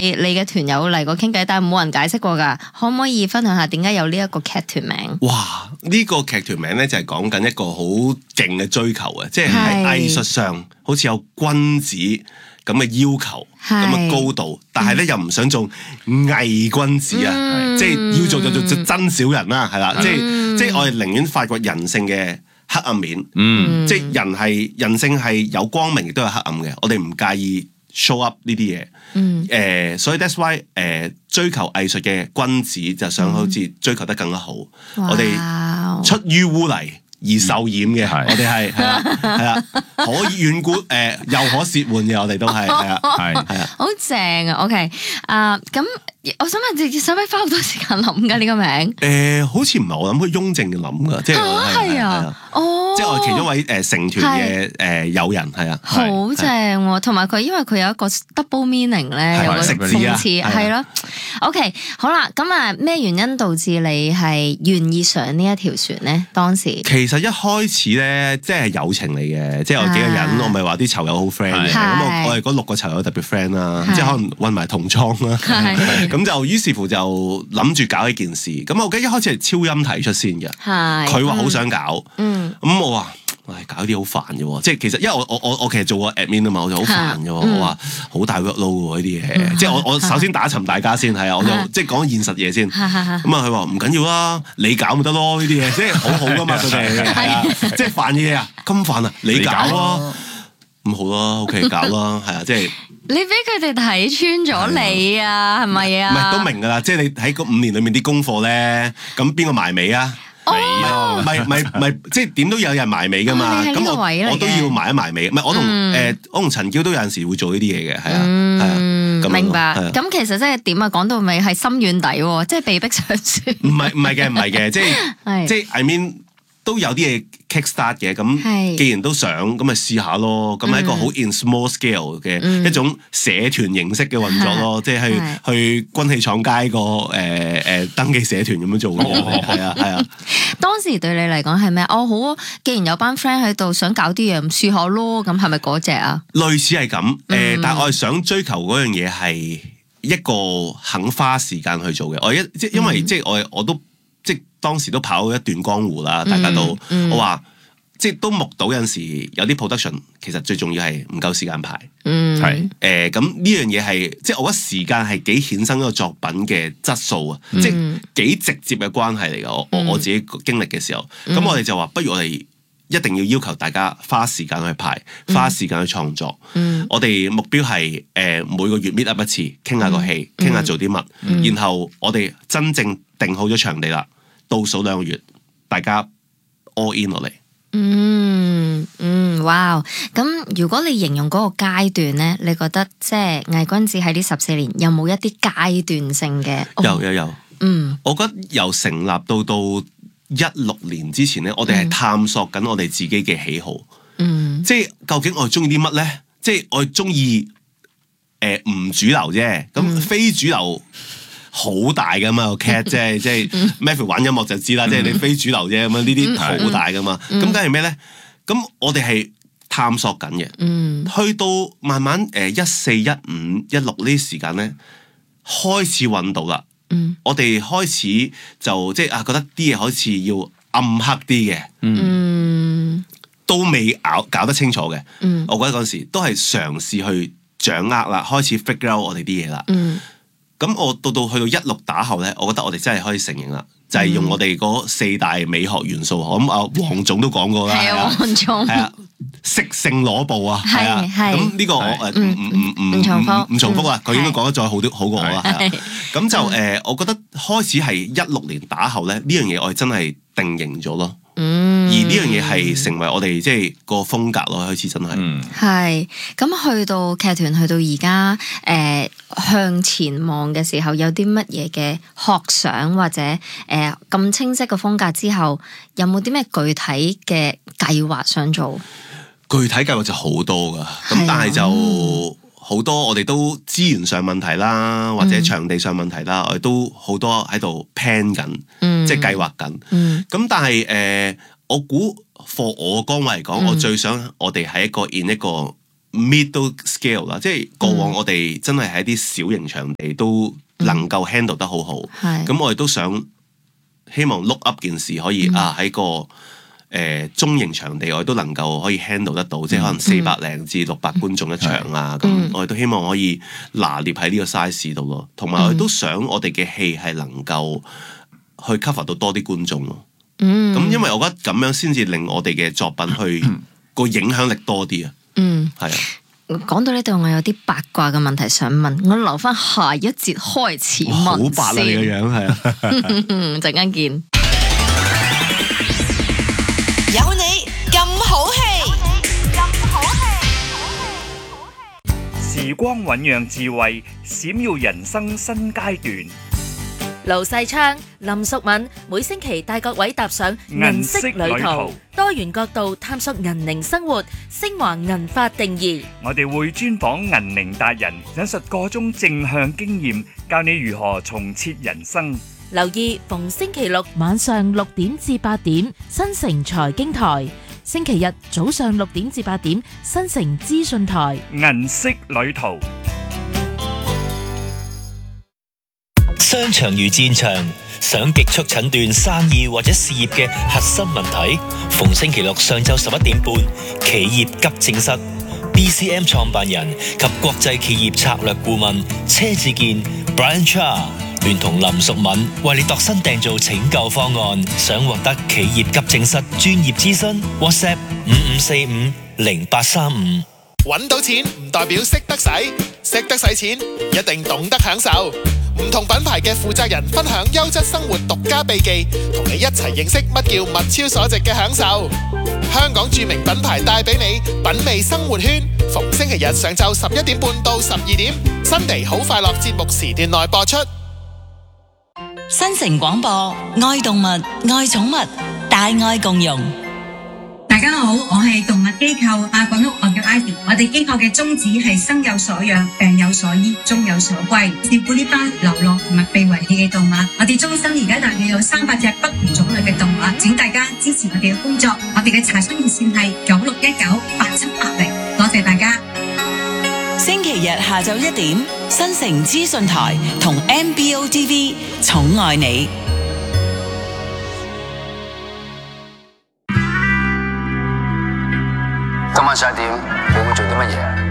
你嘅團友嚟過傾偈，但係冇人解釋過㗎，可唔可以分享下點解有呢一個劇團名？ 哇！呢個劇團名咧就係講緊一個好勁嘅追求啊，即係喺藝術上好似有君子咁嘅要求，咁嘅高度，但係咧又唔想做偽君子啊，即係要做就做真小人啦，係啦，即係我哋寧願發掘人性嘅黑暗面，即係人性係有光明亦都有黑暗嘅，我哋唔介意 show up 呢啲嘢，所以 that's why 追求藝術嘅君子就想好似追求得更加好，我哋出於污泥而受染嘅，我哋係啦，可以遠觀又可褻玩嘅，我哋都係係好正啊 ！OK 咁我想問，使唔使花好多時間諗㗎呢個名？ 好似唔係我諗，佢翁靜諗㗎，即係係啊，哦， 即係我其中一位成團嘅友人係啊， 好正喎！同埋佢因為佢有一個 double meaning 咧，有個諷刺係咯。OK， 好啦，咁咩原因導致你係願意上呢一條船咧？當時其實一開始咧，即係友情嚟嘅，即係我幾個人，我咪話啲囚友好 friend 嘅，咁我哋嗰6個囚友特別 friend 啦，即係可能混埋同倉啦，咁就於是乎就諗住搞呢件事。咁我記得一開始係超音提出先嘅，佢話好想搞，咁我話。搞啲好煩嘅喎，即係其實因為我其實做過 admin 啊嘛，我就好煩嘅喎，我話好大 workload 喎呢啲嘢，即係我首先打沉大家先係啊，我就即係講現實嘢先，咁啊佢話唔緊要啦，你搞咪得咯呢啲嘢，即係好好噶嘛佢哋係啊，即係煩嘢啊，咁煩啊，你搞咯，咁好啦，OK 搞啦，係啊，即係你俾佢哋睇穿咗你啊，係咪啊？ 唔係都明㗎啦，即係你喺嗰5年裏面啲功課咧，咁邊個埋尾啊？唔係，即係點都有人埋尾噶嘛？咁我都要埋一埋尾。唔係我同陳嬌都有陣時會做呢啲嘢嘅，係啊， 明白。咁其實即係點啊？講到尾係心軟底喎，即係被逼上船。 唔係嘅，即係 I mean 都有啲嘢 kick start 嘅。咁既然都想，咁咪試下咯。咁係一個好 in small scale 嘅一種社團形式嘅運作咯，即係去軍器廠街個登記社團咁樣做嘅，係啊。 當時對你嚟講係咩？好，既然有班 friend 喺度想搞啲嘢，唔試下咯，咁係咪嗰隻啊？ 類似係咁，但係我係想追求嗰樣嘢係一個肯花時間去做嘅。因為即係我都即係當時都跑一段江湖啦，大家都我話即係都目睹有陣時有啲 production 其實最重要係唔夠時間排，係咁呢樣嘢係即係我覺得時間係幾衍生一個作品嘅質素啊，即係幾直接嘅關係嚟㗎。我自己經歷嘅時候，咁我哋就話不如我哋一定要求大家花時間去排，花時間去創作。我哋目標係每個月 meet up 一次，傾下個戲，傾下做啲乜，然後我哋真正定好咗場地啦，倒數2個月，大家 all in 落嚟。 哇！咁如果你形容嗰個階段咧，你覺得即係偽君子喺呢14年有冇一啲階段性嘅？ 有。我覺得由成立到16年之前咧，我哋係探索緊我哋自己嘅喜好。即係究竟我哋中意啲乜咧？即係我哋中意唔主流啫，咁非主流。好大噶嘛個 cat 即係 Matthew 玩音樂就知啦，即係你非主流啫咁樣呢啲好大噶嘛，咁梗係咩咧？咁我哋係探索緊嘅，去到慢慢14、15、16呢啲時間咧，開始揾到啦。我哋開始就即係覺得啲嘢好似要暗黑啲嘅，都未搞得清楚嘅。我覺得嗰陣時都係嘗試去掌握啦，開始 figure out 我哋啲嘢啦。咁我到去到16打後咧，我覺得我哋真係可以承認啦，就係用我哋嗰4大美學元素。咁黃總都講過啦，係啊，黃總係啊，色性裸步啊，係啊，咁呢個我唔重複啦，佢應該講得再好過我啦。咁就我覺得開始係16年打後咧，呢樣嘢我哋真係定型咗咯。而呢樣嘢係成為我哋即係個風格咯，開始真係。係咁去到劇團，去到而家向前望嘅時候，有啲乜嘢嘅學想或者咁清晰嘅風格之後，有冇啲咩具體嘅計劃想做？ 具體計劃就好多噶，咁但係就好多我哋都資源上問題啦，或者場地上問題啦，我哋都好多喺度 plan 緊，即係計劃緊。咁但係我估 for 我崗位嚟講，我最想我哋係一個 in 一個 middle scale 啦，即係過往我哋真係喺啲小型場地都能夠 handle 得好好，咁我哋都希望 look up 件事可以喺個中型場地我哋都能夠可以 handle 得到，即係可能400零至600觀眾一場啊，咁我哋都希望可以拿捏喺呢個 size 度咯，同埋我哋都想我哋嘅戲係能夠去 cover 到多啲觀眾咯。咁因為我覺得咁樣先至令我哋嘅作品去個影響力多啲啊。係啊。 講到呢度，我有啲八卦嘅問題想問，我留翻下一節開始問先。 好白啊！你個樣係啊。 陣間見。 有你咁好戲， 時光醞釀智慧，閃耀人生新階段。 盧世昌、林淑敏每星期帶各位踏上銀色旅途，多元角度探索銀齡生活，昇華銀髮定義。 我哋會專訪銀齡達人，引述個中正向經驗，教你如何重設人生。 留意逢星期六晚上6點至8點，新城財經台；星期日早上6點至8點，新城資訊台。 銀色旅途。 商場如戰場，想極速診斷生意或者事業嘅核心問題。逢星期六上晝11點半，企業急症室 BCM 創辦人及國際企業策略顧問車志健 Brian Cha 聯同林淑敏為你度身訂造拯救方案。想獲得企業急症室專業諮詢 ，WhatsApp 55450835。 搵到錢唔代表識得使，識得使錢一定懂得享受。唔同品牌嘅負責人分享優質生活獨家秘技，同你一齊認識乜叫物超所值嘅享受。香港著名品牌帶俾你品味生活圈，逢星期日上晝11點半到12點，新地好快樂節目時段內播出。 新城廣播，愛動物，愛寵物，大愛共融。 大家好，我係動物機構阿滾屋，我叫 Ivy。我哋機構嘅宗旨係生有所養，病有所醫，終有所歸，照顧呢班流浪同埋被遺棄嘅動物。我哋中心而家大約有300隻不同種類嘅動物，請大家支持我哋嘅工作。我哋嘅查詢熱線係96198780。多謝大家。 星期日下晝1點，新城資訊台同 MBOTV 寵愛你。 今晚11點，你會做啲乜嘢？